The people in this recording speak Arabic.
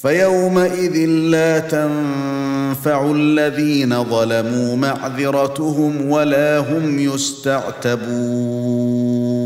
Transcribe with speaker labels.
Speaker 1: فيومئذ لا تنفع الذين ظلموا معذرتهم ولا هم يستعتبون